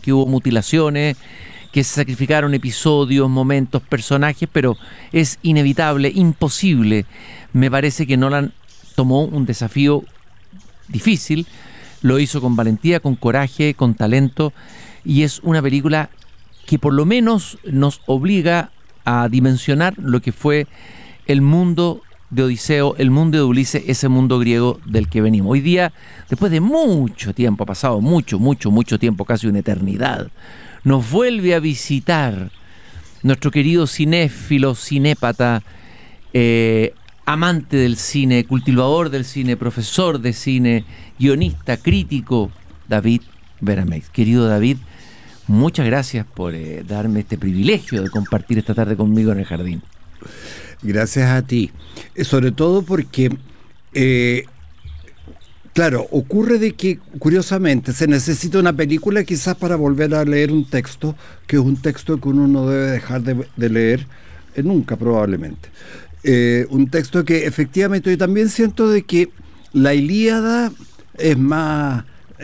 que hubo mutilaciones, que se sacrificaron episodios, momentos, personajes, pero es inevitable, imposible. Me parece que Nolan tomó un desafío difícil, lo hizo con valentía, con coraje, con talento, y es una película que por lo menos nos obliga a dimensionar lo que fue el mundo de Odiseo, el mundo de Ulises, ese mundo griego del que venimos. Hoy día, después de mucho tiempo, ha pasado mucho tiempo, casi una eternidad, nos vuelve a visitar nuestro querido cinéfilo, cinépata, amante del cine, cultivador del cine, profesor de cine, guionista, crítico, David Berameix. Querido David, muchas gracias por darme este privilegio de compartir esta tarde conmigo en el jardín. Gracias a ti, sobre todo porque, claro, ocurre de que, curiosamente, se necesita una película quizás para volver a leer un texto, que es un texto que uno no debe dejar de leer nunca, probablemente. Un texto que efectivamente yo también siento de que la Ilíada es más...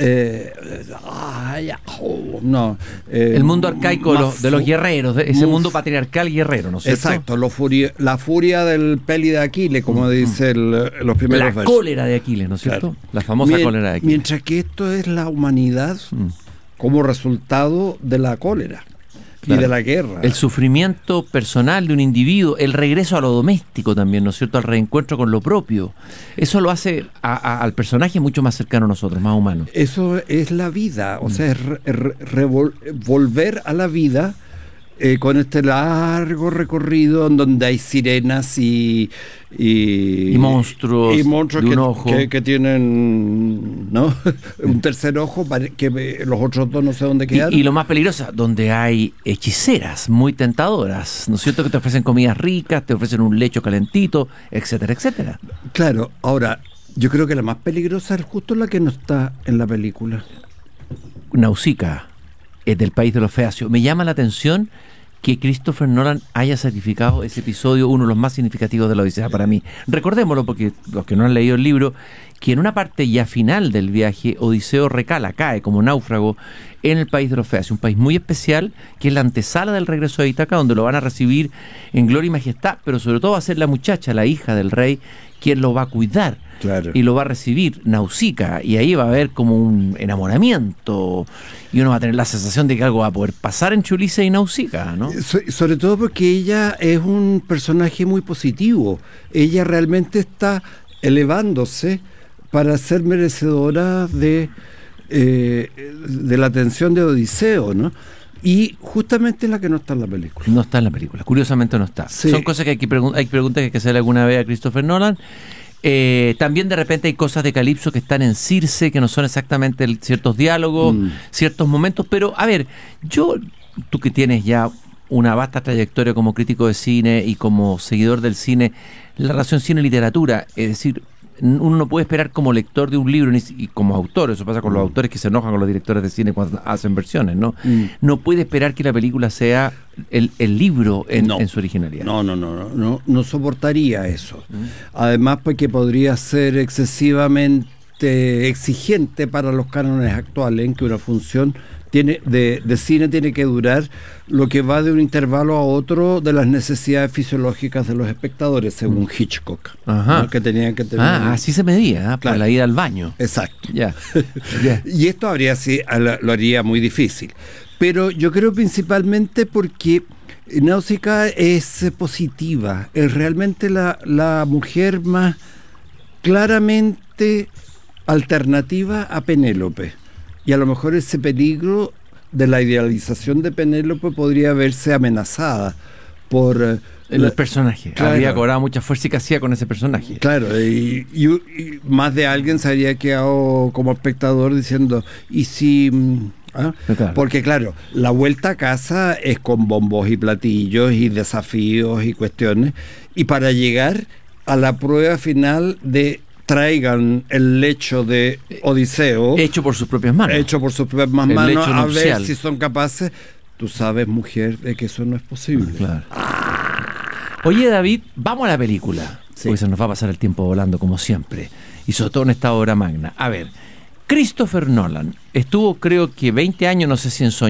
el mundo arcaico de los guerreros, ese mundo patriarcal guerrero, ¿no es cierto? Exacto, la furia del peli de Aquiles, como dice los primeros versos. La cólera de Aquiles, ¿no es cierto? Claro. La famosa cólera de Aquiles. Mientras que esto es la humanidad como resultado de la cólera. Claro. Y de la guerra. El sufrimiento personal de un individuo, el regreso a lo doméstico también, ¿no es cierto? Al reencuentro con lo propio. Eso lo hace al personaje mucho más cercano a nosotros, más humano. Eso es la vida, o sea, es volver a la vida con este largo recorrido en donde hay sirenas y monstruos, de un ojo. Que tienen, ¿no? un tercer ojo, que los otros dos no sé dónde quedan. Y lo más peligroso, donde hay hechiceras muy tentadoras, ¿no es cierto? Que te ofrecen comidas ricas, te ofrecen un lecho calentito, etcétera, etcétera. Claro, ahora, yo creo que la más peligrosa es justo la que no está en la película. Nausicaa, es del país de los feacios. Me llama la atención que Christopher Nolan haya sacrificado ese episodio, uno de los más significativos de la Odisea para mí. Recordémoslo, porque los que no han leído el libro, que en una parte ya final del viaje, Odiseo cae como náufrago en el país de los feacios, un país muy especial, que es la antesala del regreso de Ítaca, donde lo van a recibir en gloria y majestad, pero sobre todo va a ser la muchacha, la hija del rey, quien lo va a cuidar. Claro. Y lo va a recibir Nausicaa, y ahí va a haber como un enamoramiento, y uno va a tener la sensación de que algo va a poder pasar entre Ulises y Nausicaa, ¿no? Sobre todo porque ella es un personaje muy positivo. Ella realmente está elevándose para ser merecedora de la atención de Odiseo, ¿no? Y justamente la que no está en la película. No está en la película, curiosamente no está. Sí. Son cosas que hay preguntas que hay que hacerle alguna vez a Christopher Nolan. También de repente hay cosas de Calipso que están en Circe, que no son exactamente ciertos diálogos, ciertos momentos, pero a ver, tú que tienes ya una vasta trayectoria como crítico de cine y como seguidor del cine, la relación cine-literatura, es decir, uno no puede esperar como lector de un libro y como autor, eso pasa con los autores que se enojan con los directores de cine cuando hacen versiones, ¿no? No puede esperar que la película sea el libro en su originalidad. No soportaría eso. Además, porque podría ser excesivamente exigente para los cánones actuales, en que una función de cine tiene que durar lo que va de un intervalo a otro de las necesidades fisiológicas de los espectadores, según Hitchcock, ¿no? Que tenían que tener... así se medía, claro, por la ida al baño. Exacto. Y esto lo haría muy difícil. Pero yo creo principalmente porque Nausicaa es positiva, es realmente la mujer más claramente alternativa a Penélope. Y a lo mejor ese peligro de la idealización de Penélope podría verse amenazada por... el personaje. Claro. Había cobrado mucha fuerza y que hacía con ese personaje. Claro, y más de alguien se habría quedado como espectador diciendo, ¿y si...? Claro. Porque claro, la vuelta a casa es con bombos y platillos y desafíos y cuestiones, y para llegar a la prueba final de... traigan el lecho de Odiseo hecho por sus propias manos, a ver si son capaces. Tú sabes, mujer, de que eso no es posible. Claro. Oye, David, vamos a la película, porque se nos va a pasar el tiempo volando como siempre, y sobre todo en esta obra magna. A ver, Christopher Nolan estuvo, creo que 20 años, no sé si en